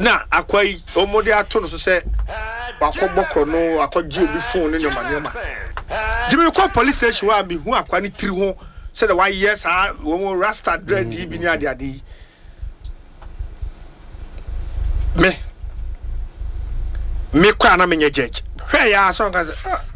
na akwai omode ato no so se akobokro no akogye obi phone ne nyoma Jimmy call police station wa bi hu akwa ni tiri ho say the 1 year sa wo rasta dread bi ni ade me kwa na menye judge hwe ya so nka say